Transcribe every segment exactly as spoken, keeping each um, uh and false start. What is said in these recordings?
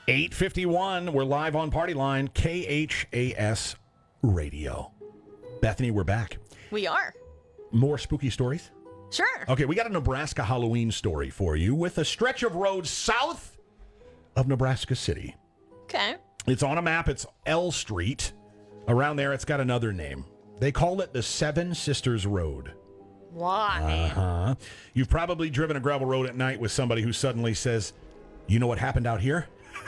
eight fifty-one, we're live on Party Line, K H A S Radio. Bethany, we're back. We are. More spooky stories? Sure. Okay, we got a Nebraska Halloween story for you with a stretch of road south of Nebraska City. Okay. It's on a map. It's L Street. Around there, it's got another name. They call it the Seven Sisters Road. Why? Uh-huh. You've probably driven a gravel road at night with somebody who suddenly says, you know what happened out here?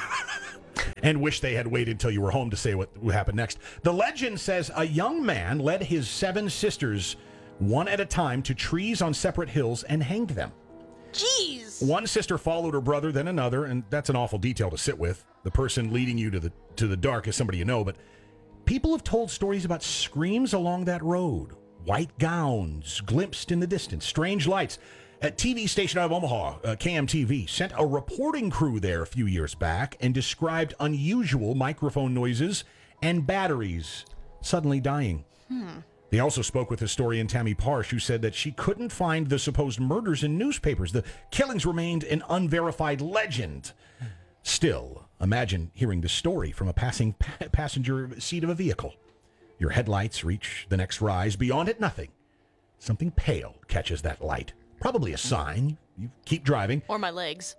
And wish they had waited till you were home to say what would happen next. The legend says a young man led his seven sisters one at a time to trees on separate hills and hanged them. Jeez. One sister followed her brother, then another, and that's an awful detail to sit with. The person leading you to the to the dark is somebody you know, but people have told stories about screams along that road, white gowns glimpsed in the distance, strange lights. A T V station out of Omaha, uh, K M T V, sent a reporting crew there a few years back and described unusual microphone noises and batteries suddenly dying. Hmm. They also spoke with historian Tammy Parsh, who said that she couldn't find the supposed murders in newspapers. The killings remained an unverified legend. Still, imagine hearing the story from a passing pa- passenger seat of a vehicle. Your headlights reach the next rise. Beyond it, nothing. Something pale catches that light. Probably a sign. You keep driving. Or my legs.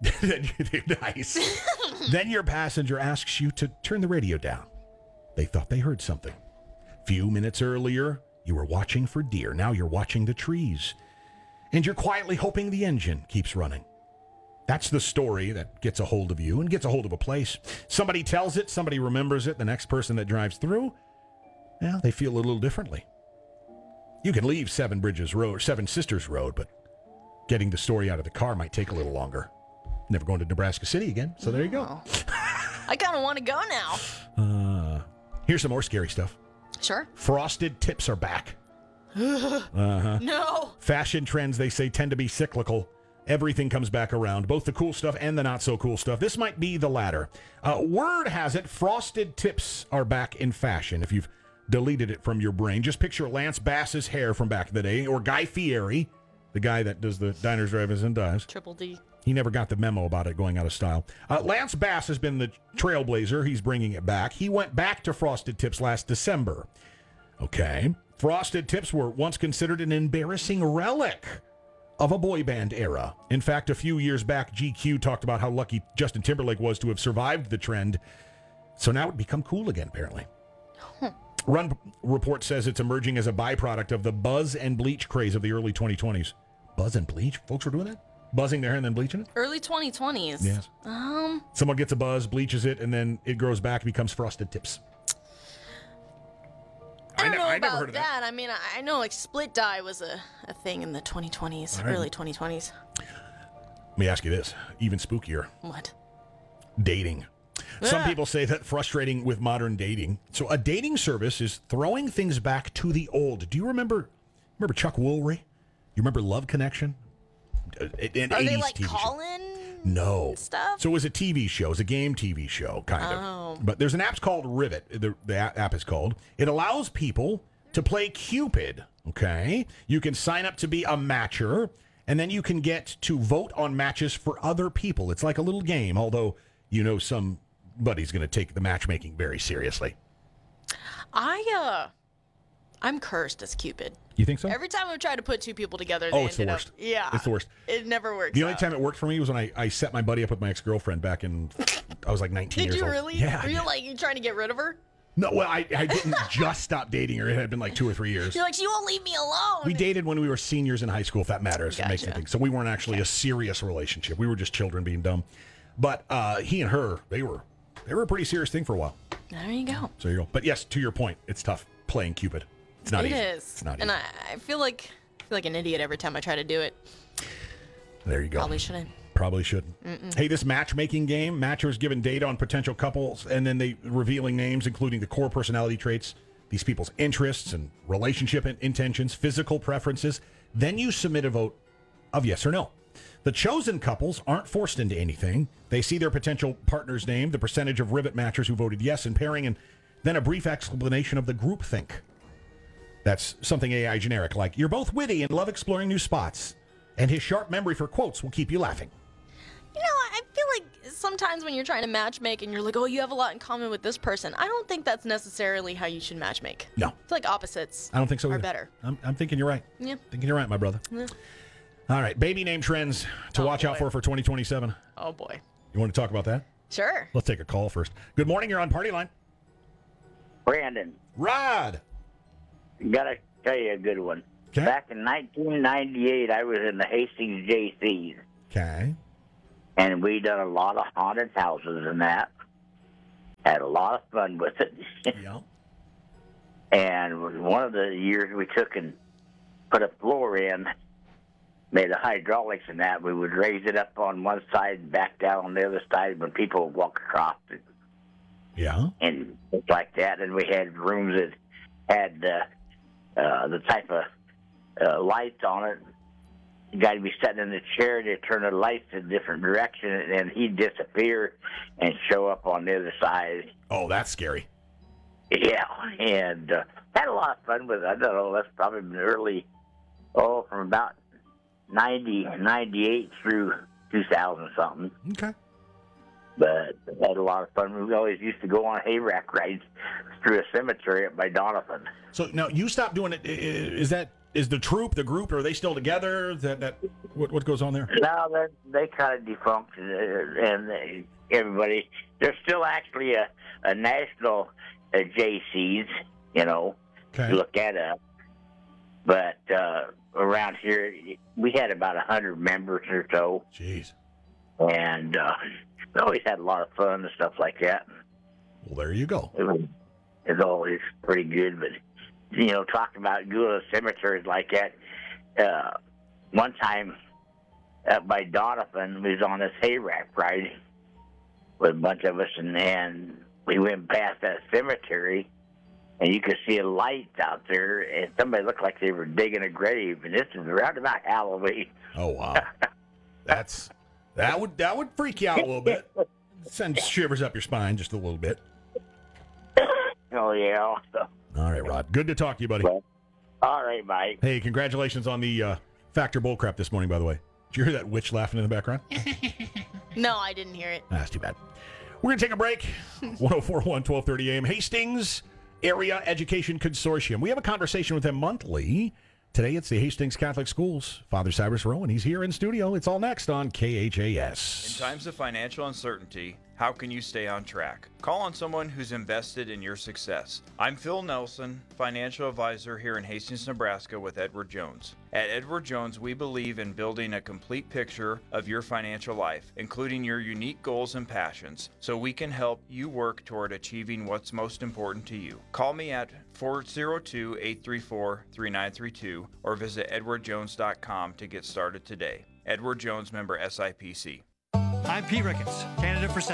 Nice. Then your passenger asks you to turn the radio down. They thought they heard something. Few minutes earlier, you were watching for deer. Now you're watching the trees. And you're quietly hoping the engine keeps running. That's the story that gets a hold of you and gets a hold of a place. Somebody tells it, somebody remembers it. The next person that drives through, well, they feel a little differently. You can leave Seven Bridges Road, Seven Sisters Road, but getting the story out of the car might take a little longer. Never going to Nebraska City again, so there you go. I kind of want to go now. Uh, here's some more scary stuff. Sure. Frosted tips are back. uh-huh. No. Fashion trends, they say, tend to be cyclical. Everything comes back around, both the cool stuff and the not so cool stuff. This might be the latter. Uh, word has it, frosted tips are back in fashion. If you've deleted it from your brain, just picture Lance Bass's hair from back in the day, or Guy Fieri, the guy that does the diners, drive-ins, and dives. Triple D. He never got the memo about it going out of style. Uh, Lance Bass has been the trailblazer. He's bringing it back. He went back to frosted tips last December. Okay. Frosted tips were once considered an embarrassing relic of a boy band era. In fact, a few years back, G Q talked about how lucky Justin Timberlake was to have survived the trend. So now it's become cool again, apparently. Huh. Run Report says it's emerging as a byproduct of the buzz and bleach craze of the early twenty twenties. Buzz and bleach? Folks were doing that? Buzzing their hair and then bleaching it? Early twenty twenties. Yes. Um. Someone gets a buzz, bleaches it, and then it grows back and becomes frosted tips. I don't I, ne- know I about never heard of that. that. I mean, I, I know like split dye was a, a thing in the twenty twenties, All right. early twenty twenties. Let me ask you this, even spookier. What? Dating. Some Ah. people say that frustrating with modern dating. So a dating service is throwing things back to the old. Do you remember remember Chuck Woolery? You remember Love Connection? An Are they eighties like T V show. calling No. stuff? So it was a T V show. It was a game T V show, kind of. Oh. But there's an app called Rivet. The, the app is called. It allows people to play Cupid, okay? You can sign up to be a matcher, and then you can get to vote on matches for other people. It's like a little game, although you know somebody's going to take the matchmaking very seriously. I, uh, I'm cursed as Cupid. You think so? Every time I've tried to put two people together, Oh, they it's the ended worst. up, yeah. It's the worst. It never works The only out. time it worked for me was when I, I set my buddy up with my ex-girlfriend back in, I was like nineteen Did years you old. really? Yeah. Were you like, you trying to get rid of her? No, well, I, I didn't just stop dating her. It had been like two or three years. You're like, she won't leave me alone. We dated when we were seniors in high school, if that matters. It makes Gotcha. anything. So we weren't actually a serious relationship. We were just children being dumb. But uh, he and her, they were they were a pretty serious thing for a while. There you go. So you go. But yes, to your point, it's tough playing Cupid. It's not It easy. is. It's not and easy. I, I feel like I feel like an idiot every time I try to do it. There you go. Probably shouldn't. Probably shouldn't. Mm-mm. Hey, this matchmaking game, matchers giving data on potential couples, and then they revealing names, including the core personality traits, these people's interests and relationship in- intentions, physical preferences. Then you submit a vote of yes or no. The chosen couples aren't forced into anything. They see their potential partner's name, the percentage of Rivet matchers who voted yes in pairing, and then a brief explanation of the groupthink. That's something A I generic, like, you're both witty and love exploring new spots, and his sharp memory for quotes will keep you laughing. You know, I feel like sometimes when you're trying to matchmake and you're like, oh, you have a lot in common with this person, I don't think that's necessarily how you should matchmake. No. It's like opposites I don't think so are either. better. I'm, I'm thinking you're right. Yeah. Thinking you're right, my brother. Yeah. All right, baby name trends to Oh, watch out boy. for for twenty twenty-seven. Oh, boy. You want to talk about that? Sure. Let's take a call first. Good morning. You're on Party Line. Brandon, Rod. gotta tell you a good one. Okay. Back in nineteen ninety-eight, I was in the Hastings J Cs, Okay. and we done a lot of haunted houses and that. Had a lot of fun with it. Yeah. And one of the years we took and put a floor in, made the hydraulics and that, we would raise it up on one side and back down on the other side when people would walk across it. Yeah. And things like that. And we had rooms that had uh, uh, the type of uh, lights on it. The guy would be sitting in the chair, they'd turn the lights in a different direction, and then he'd disappear and show up on the other side. Oh, that's scary. Yeah, and uh, had a lot of fun with it. I don't know, that's probably been early, oh, from about ninety, ninety-eight through two thousand something. Okay. But had a lot of fun. We always used to go on hayrack rides through a cemetery up by Donovan. So now you stopped doing it. I- i- Is that is the troop, the group, are they still together? That that what what goes on there? Now they they kind of defunct, uh, and they, everybody. There's still actually a, a national uh, J Cs, you know, Okay. to look at it. But uh, around here, we had about a hundred members or so, Jeez. and uh, we always had a lot of fun and stuff like that. Well, there you go. It was, it was always pretty good, but you know, talking about going to cemeteries like that. Uh, one time, up by Donovan, we was on this hayrack ride with a bunch of us, and then we went past that cemetery, and you could see lights out there, and somebody looked like they were digging a grave, and this is around about Halloween. Oh wow. That's that would that would freak you out a little bit. Send shivers up your spine just a little bit. Oh yeah. So, All right, Rod. Good to talk to you, buddy. well, all right, Mike. Hey, congratulations on the uh, Factor bullcrap this morning, by the way. Did you hear that witch laughing in the background? No, I didn't hear it. Ah, that's too bad. We're going to take a break. one oh four one, twelve thirty A M. Hastings Area Education Consortium. We have a conversation with them monthly. Today it's the Hastings Catholic Schools. Father Cyrus Rowan, he's here in studio. It's all next on K H A S. In times of financial uncertainty, how can you stay on track? Call on someone who's invested in your success. I'm Phil Nelson, financial advisor here in Hastings, Nebraska with Edward Jones. At Edward Jones, we believe in building a complete picture of your financial life, including your unique goals and passions, so we can help you work toward achieving what's most important to you. Call me at four oh two, eight three four, three nine three two or visit edward jones dot com to get started today. Edward Jones, member S I P C. I'm Pete Ricketts, candidate for Senate.